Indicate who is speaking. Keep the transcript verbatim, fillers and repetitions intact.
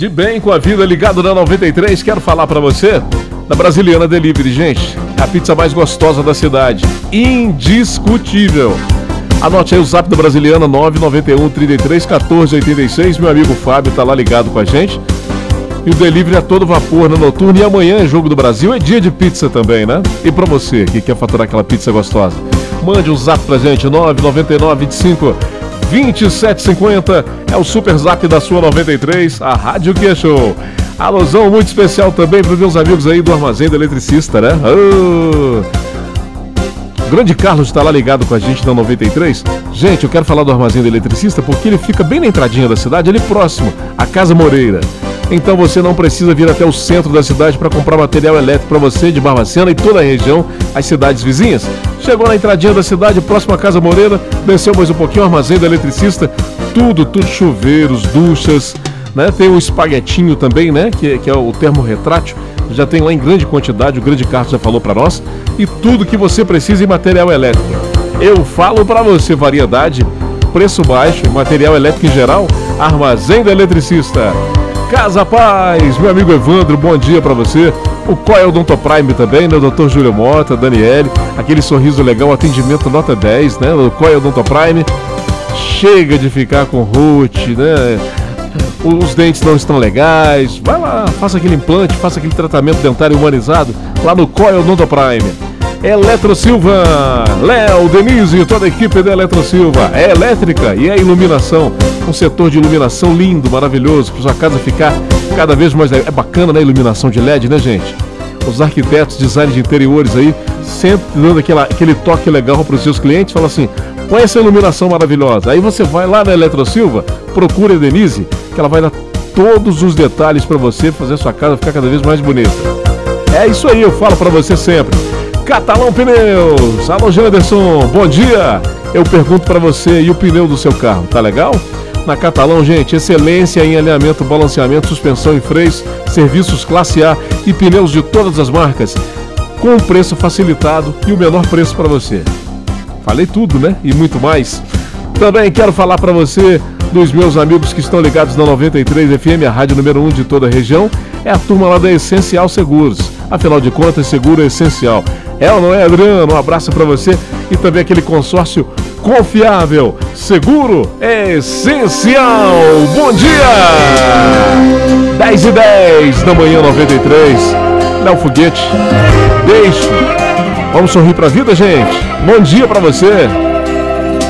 Speaker 1: De bem com a vida, ligado na noventa e três, quero falar pra você da Brasiliana Delivery, gente. É a pizza mais gostosa da cidade, indiscutível. Anote aí o zap da Brasiliana, nove nove um, trinta e três, quatorze, oitenta e seis. Meu amigo Fábio tá lá ligado com a gente. E o delivery é todo vapor no noturno. E amanhã é Jogo do Brasil, é dia de pizza também, né? E pra você que quer faturar aquela pizza gostosa, mande um zap pra gente, nove nove nove, vinte e cinco, vinte e sete cinquenta. É o super zap da sua noventa e três, a Rádio que é show. Alusão muito especial também para os meus amigos aí do Armazém do Eletricista, né? Oh! Grande Carlos está lá ligado com a gente na noventa e três. Gente, eu quero falar do Armazém do Eletricista porque ele fica bem na entradinha da cidade, ali próximo, à Casa Moreira. Então você não precisa vir até o centro da cidade para comprar material elétrico para você de Barbacena e toda a região, as cidades vizinhas. Chegou na entradinha da cidade, próximo à Casa Moreira, desceu mais um pouquinho, o Armazém do Eletricista, tudo, tudo, chuveiros, duchas, né? Tem o espaguetinho também, né? Que, que é o termo retrátil, já tem lá em grande quantidade, o grande Carlos já falou para nós, e tudo que você precisa em material elétrico. Eu falo para você, variedade, preço baixo, material elétrico em geral, Armazém do Eletricista. Casa Paz, meu amigo Evandro, bom dia pra você. O Coel Odontoprime também, né? O doutor Júlio Mota, Daniele, aquele sorriso legal, atendimento nota dez, né? O Coel Odontoprime. Chega de ficar com root, né? Os dentes não estão legais. Vai lá, faça aquele implante, faça aquele tratamento dentário humanizado lá no Coel Odontoprime. Eletro Silva, Léo, Denise e toda a equipe da Eletro Silva. É elétrica e é iluminação. Um setor de iluminação lindo, maravilhoso, para sua casa ficar cada vez mais... É bacana, né? Iluminação de L E D, né, gente? Os arquitetos, design de interiores aí, sempre dando aquela, aquele toque legal para os seus clientes. Fala assim, põe essa iluminação maravilhosa. Aí você vai lá na Eletro Silva, procura a Denise, que ela vai dar todos os detalhes para você fazer a sua casa ficar cada vez mais bonita. É isso aí, eu falo para você sempre. Catalão Pneus, alô Janderson, bom dia. Eu pergunto para você, e o pneu do seu carro, tá legal? Na Catalão, gente, excelência em alinhamento, balanceamento, suspensão e freios, serviços classe A e pneus de todas as marcas, com um preço facilitado e o menor preço para você. Falei tudo, né? E muito mais. Também quero falar para você dos meus amigos que estão ligados na noventa e três F M, a rádio número um de toda a região, é a turma lá da Essencial Seguros. Afinal de contas, seguro é essencial. É ou não é, Adriano? Um abraço para você e também aquele consórcio confiável. Seguro é essencial. Bom dia! dez e dez da manhã, noventa e três. Léo Foguete. Beijo. Vamos sorrir pra vida, gente. Bom dia pra você.